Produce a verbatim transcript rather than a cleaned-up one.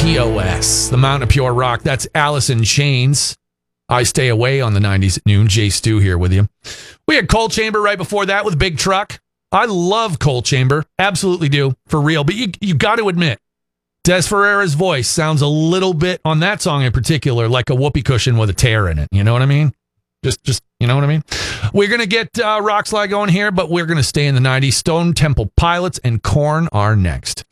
P O S, the Mountain of Pure Rock. That's Alice in Chains. I Stay Away on the nineties at noon. Jay Stu here with you. We had Coal Chamber right before that with Big Truck. I love Coal Chamber. Absolutely do. For real. But you, you got to admit, Des Ferreira's voice sounds a little bit, on that song in particular, like a whoopee cushion with a tear in it. You know what I mean? Just, just you know what I mean? We're going to get uh, Rock Slide going here, but we're going to stay in the nineties. Stone Temple Pilots and Korn are next.